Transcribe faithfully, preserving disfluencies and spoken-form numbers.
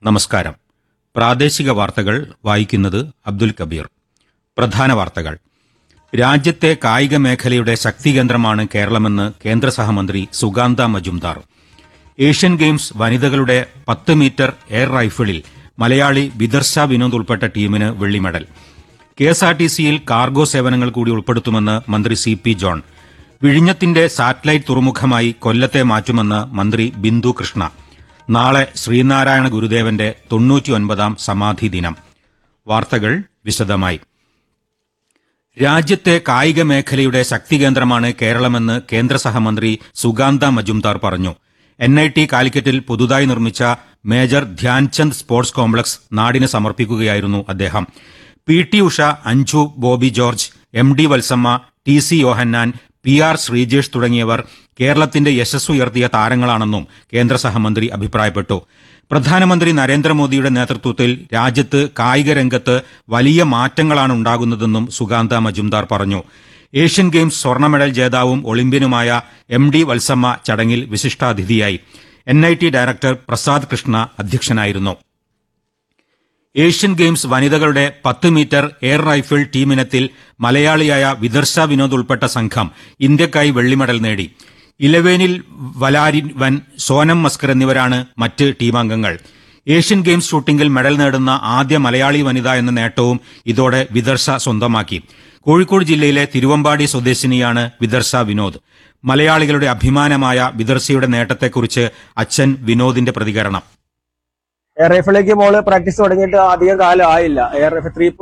നമസ്കാരം. പ്രാദേശിക വാർത്തകൾ വായിക്കുന്നത് അബ്ദുൽ കബീർ. പ്രധാന വാർത്തകൾ. രാജ്യത്തെ കായിക മേഖലയുടെ ശക്തികേന്ദ്രമാണ് കേരളമെന്ന് കേന്ദ്ര സഹമന്ത്രി സുഗാന്ത മജുംദാർ. ഏഷ്യൻ ഗെയിംസ് വനിതകളുടെ പത്ത് മീറ്റർ എയർ റൈഫിളിൽ മലയാളി വിദർശ വിനോദ് ഉൾപ്പെട്ട ടീമിന് വെള്ളി മെഡൽ. കെഎസ്ആർടിസിയിൽ കാർഗോ സേവനങ്ങൾ കൂടി ഉൾപ്പെടുത്തുമെന്ന് മന്ത്രി സി പി ജോൺ. വിഴിഞ്ഞത്തിന്റെ സാറ്റലൈറ്റ് തുറമുഖമായി കൊല്ലത്തെ മാറ്റുമെന്ന് മന്ത്രി ബിന്ദു കൃഷ്ണ. നാളെ ശ്രീനാരായണ ഗുരുദേവന്റെ തൊണ്ണൂറ്റിയൊൻപതാം സമാധി ദിനം. വാർത്തകൾ വിശദമായി. രാജ്യത്തെ കായിക മേഖലയുടെ ശക്തികേന്ദ്രമാണ് കേരളമെന്ന് കേന്ദ്ര സഹമന്ത്രി സുഗാന്ത മജുംദാർ പറഞ്ഞു. എൻ ഐ ടി കാലിക്കറ്റിൽ പുതുതായി നിർമ്മിച്ച മേജർ ധ്യാൻചന്ദ് സ്പോർട്സ് കോംപ്ലക്സ് നാടിന് സമർപ്പിക്കുകയായിരുന്നു അദ്ദേഹം. P T Usha, Anju Bobby George, M D Valsamma, T C യോഹന്നാൻ, പി ആർ ശ്രീജേഷ് തുടങ്ങിയവർ കേരളത്തിന്റെ യശസ്സുയർത്തിയ താരങ്ങളാണെന്നും കേന്ദ്ര സഹമന്ത്രി അഭിപ്രായപ്പെട്ടു. പ്രധാനമന്ത്രി നരേന്ദ്രമോദിയുടെ നേതൃത്വത്തിൽ രാജ്യത്ത് കായിക രംഗത്ത് വലിയ മാറ്റങ്ങളാണ് ഉണ്ടാകുന്നതെന്നും സുഗാന്ത മജുംദാർ പറഞ്ഞു. ഏഷ്യൻ ഗെയിംസ് സ്വർണ്ണ മെഡൽ ജേതാവും ഒളിമ്പ്യനുമായ എം ഡി വത്സമ്മ ചടങ്ങിൽ വിശിഷ്ടാതിഥിയായി. N I T director Prasad Krishna അധ്യക്ഷനായിരുന്നു. ഏഷ്യൻ ഗെയിംസ് വനിതകളുടെ പത്ത് മീറ്റർ എയർ റൈഫിൾ ടീമിനത്തിൽ മലയാളിയായ വിദർശ വിനോദ് ഉൾപ്പെട്ട സംഘം ഇന്ത്യക്കായി വെള്ളിമെഡൽ നേടി. ഇലവേനിൽ വലാരിവൻ, സോനം മസ്കർ എന്നിവരാണ് മറ്റ് ടീമംഗങ്ങൾ. ഏഷ്യൻ ഗെയിംസ് ഷൂട്ടിംഗിൽ മെഡൽ നേടുന്ന ആദ്യ മലയാളി വനിത എന്ന നേട്ടവും ഇതോടെ വിദർശ സ്വന്തമാക്കി. കോഴിക്കോട് ജില്ലയിലെ തിരുവമ്പാടി സ്വദേശിനിയാണ് വിദർശ വിനോദ്. മലയാളികളുടെ അഭിമാനമായ വിദർശയുടെ നേട്ടത്തെക്കുറിച്ച് അച്ഛൻ വിനോദിന്റെ പ്രതികരണം. എയർ റൈഫിളിലേക്ക് മോള് പ്രാക്ടീസ് തുടങ്ങിയിട്ട് അധികം കാലം ആയില്ല. Air rifle three